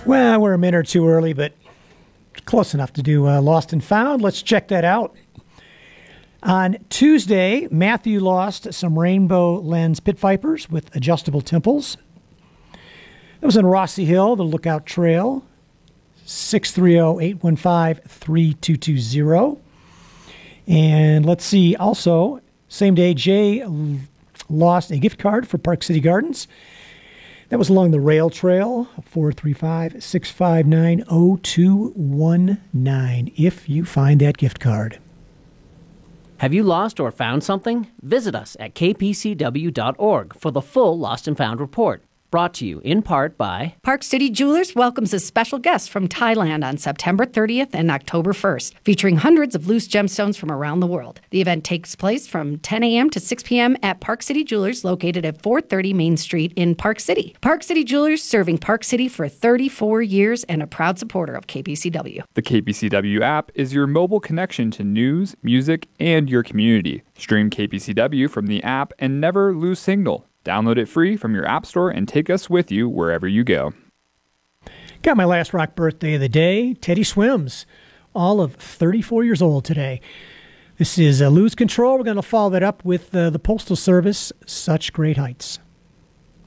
Well, we're a minute or two early, but close enough to do Lost and Found. Let's check that out. On Tuesday, Matthew lost some rainbow lens pit vipers with adjustable temples. That was in Rossi Hill, the Lookout Trail, 630-815-3220. And let's see, also, same day, Jay lost a gift card for Park City Gardens. That was along the rail trail, 435-659-0219, if you find that gift card. Have you lost or found something? Visit us at kpcw.org for the full Lost and Found report. Brought to you in part by Park City Jewelers welcomes a special guest from Thailand on September 30th and October 1st, featuring hundreds of loose gemstones from around the world. The event takes place from 10 a.m. to 6 p.m. at Park City Jewelers, located at 430 Main Street in Park City. Park City Jewelers, serving Park City for 34 years and a proud supporter of KPCW. The KPCW app is your mobile connection to news, music, and your community. Stream KPCW from the app and never lose signal. Download it free from your app store and take us with you wherever you go. Got my last rock birthday of the day. Teddy Swims, all of 34 years old today. This is Lose Control. We're going to follow that up with the Postal Service, Such Great Heights.